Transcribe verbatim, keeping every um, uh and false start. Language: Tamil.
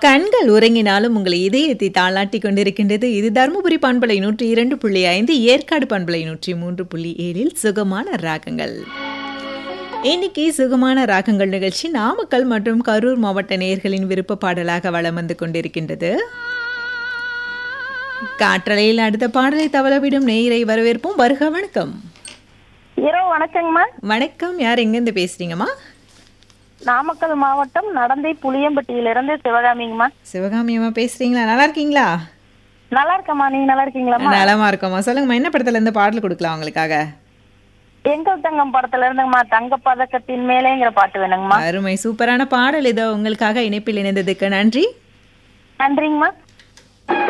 கண்கள் உறங்கினாலும் உங்களை இதயத்தை தாளாட்டி கொண்டிருக்கின்றது. இது தருமபுரி பண்பலை நூற்றி இரண்டு புள்ளி ஐந்து, ஏற்காடு பண்பலை நூற்றி மூன்று புள்ளி ஏழில் சுகமான ராகங்கள். இன்னைக்கு சுகமான ராகங்கள் நிகழ்ச்சி நாமக்கல் மற்றும் கரூர் மாவட்ட நேயர்களின் விருப்ப பாடலாக வலம் வந்து கொண்டிருக்கின்றது. காற்றலையில் அடுத்த பாடலை தவளவிடும் நேயரை வரவேற்போம். வருக. வணக்கம். இரவு வணக்கங்கம்மா. வணக்கம். யார் எங்கிருந்து பேசுறீங்கம்மா? நாமக்கல் மாவட்டம் நடந்தை புளியம்பட்டியிலிருந்து சிவகாமிங்கம்மா. சிவகாமி அம்மா பேசுறீங்களா? நல்லா இருக்கீங்களா? நல்லா இருக்கம்மா, நீங்க நல்லா இருக்கீங்களாம்மா? நலமா இருக்கோம்மா. சொல்லுங்கம்மா, என்ன படத்துல இருந்து பாடல் கொடுக்கலாம் உங்களுக்காக? எங்கள் தங்கம் படத்துல இருந்துங்கம்மா, தங்க பதக்கத்தின் மேலேங்கிற பாட்டு வேணுங்கம்மா. அருமை, சூப்பரான பாடல் இதோ உங்களுக்காக. இணைப்பில் இணைந்ததுக்கு நன்றி. நன்றிங்கம்மா.